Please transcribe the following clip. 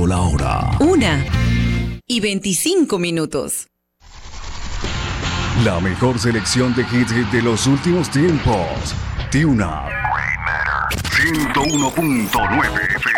Siendo la hora 1:25. La mejor selección de hits de los últimos tiempos. Tune Up 101.9 FM.